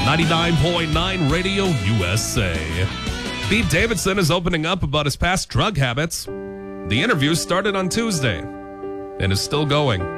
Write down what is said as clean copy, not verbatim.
99.9 Radio USA. Pete Davidson is opening up about his past drug habits. The interview started on Tuesday and is still going.